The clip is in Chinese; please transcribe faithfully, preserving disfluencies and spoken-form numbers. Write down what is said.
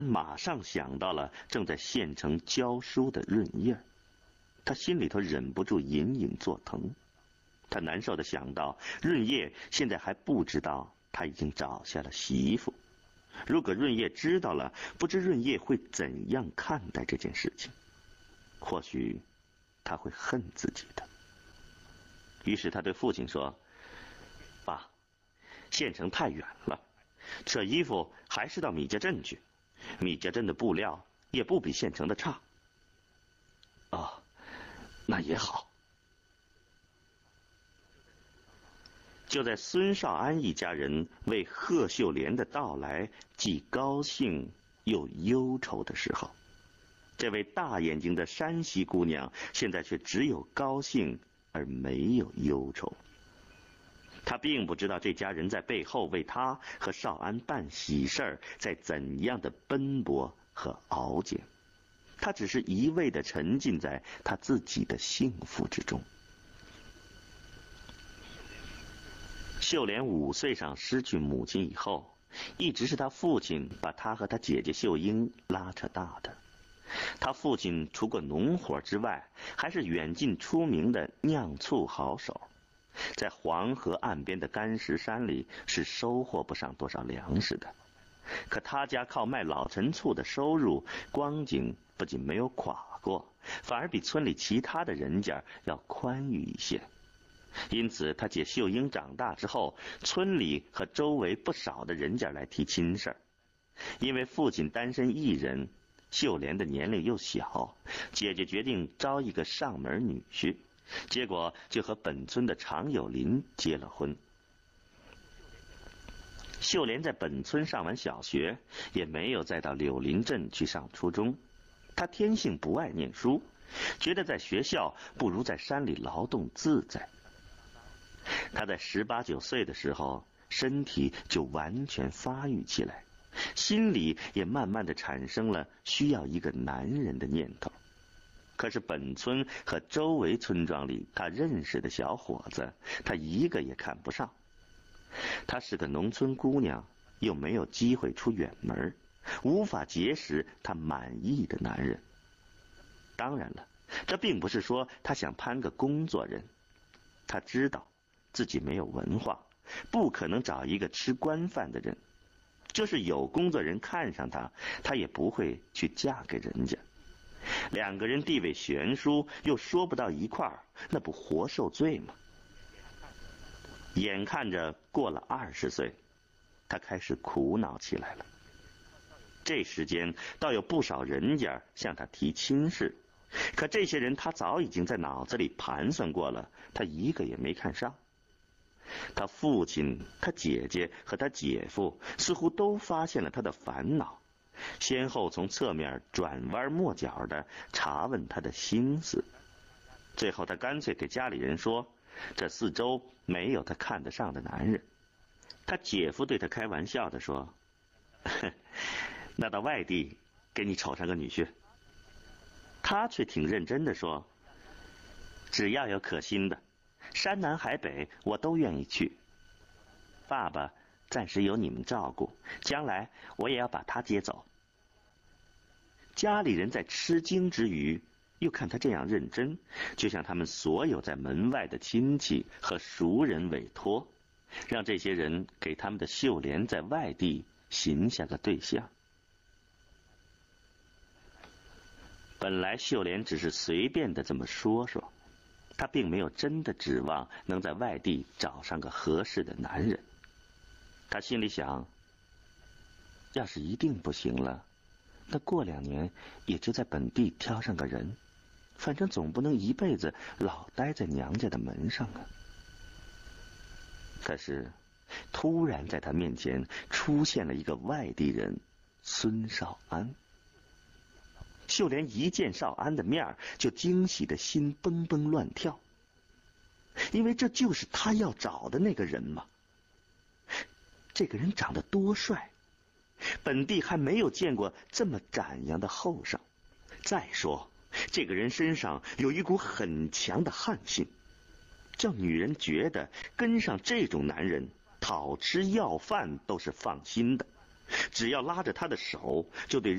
马上想到了正在县城教书的润叶，他心里头忍不住隐隐作疼。他难受地想到，润叶现在还不知道他已经找下了媳妇。如果润叶知道了，不知润叶会怎样看待这件事情？或许他会恨自己的。于是他对父亲说：“爸，县城太远了，扯衣服还是到米家镇去。米家镇的布料也不比县城的差。”哦，那也好。就在孙少安一家人为贺秀莲的到来既高兴又忧愁的时候，这位大眼睛的山西姑娘现在却只有高兴而没有忧愁。她并不知道这家人在背后为她和少安办喜事儿在怎样的奔波和熬煎，她只是一味地沉浸在她自己的幸福之中。秀莲五岁上失去母亲以后，一直是她父亲把她和她姐姐秀英拉扯大的。她父亲除过农活之外，还是远近出名的酿醋好手，在黄河岸边的干石山里是收获不上多少粮食的。可他家靠卖老陈醋的收入，光景不仅没有垮过，反而比村里其他的人家要宽裕一些。因此他姐秀英长大之后，村里和周围不少的人家来提亲事儿。因为父亲单身一人，秀莲的年龄又小，姐姐决定招一个上门女婿，结果就和本村的常有林结了婚。秀莲在本村上完小学，也没有再到柳林镇去上初中。她天性不爱念书，觉得在学校不如在山里劳动自在。他在十八九岁的时候，身体就完全发育起来，心里也慢慢的产生了需要一个男人的念头。可是本村和周围村庄里他认识的小伙子，他一个也看不上。她是个农村姑娘，又没有机会出远门，无法结识她满意的男人。当然了，这并不是说她想攀个工作人，她知道自己没有文化，不可能找一个吃官饭的人。就是有工作人看上她，她也不会去嫁给人家。两个人地位悬殊，又说不到一块儿，那不活受罪吗？眼看着过了二十岁，她开始苦恼起来了。这时间倒有不少人家向她提亲事，可这些人她早已经在脑子里盘算过了，她一个也没看上。他父亲、他姐姐和他姐夫似乎都发现了他的烦恼，先后从侧面转弯抹角的查问他的心思。最后他干脆给家里人说，这四周没有他看得上的男人。他姐夫对他开玩笑的说，那到外地给你瞅上个女婿。他却挺认真的说，只要有可心的，山南海北我都愿意去。爸爸暂时由你们照顾，将来我也要把他接走。家里人在吃惊之余，又看他这样认真，就向他们所有在门外的亲戚和熟人委托，让这些人给他们的秀莲在外地寻下个对象。本来秀莲只是随便的这么说说，他并没有真的指望能在外地找上个合适的男人。他心里想，要是一定不行了，那过两年也就在本地挑上个人，反正总不能一辈子老待在娘家的门上啊。可是突然在他面前出现了一个外地人孙少安。秀莲一见少安的面，就惊喜的心蹦蹦乱跳，因为这就是他要找的那个人嘛。这个人长得多帅，本地还没有见过这么展扬的后生。再说这个人身上有一股很强的悍性，叫女人觉得跟上这种男人讨吃要饭都是放心的，只要拉着他的手，就对